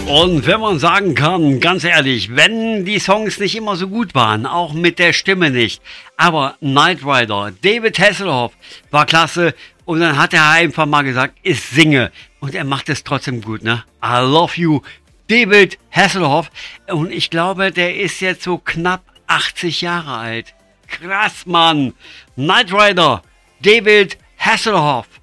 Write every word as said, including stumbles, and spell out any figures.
Und wenn man sagen kann, ganz ehrlich, wenn die Songs nicht immer so gut waren, auch mit der Stimme nicht, aber Knight Rider, David Hasselhoff war klasse und dann hat er einfach mal gesagt, ich singe und er macht es trotzdem gut, ne? I love you, David Hasselhoff, und ich glaube, der ist jetzt so knapp achtzig Jahre alt. Krass, Mann! Knight Rider, David Hasselhoff.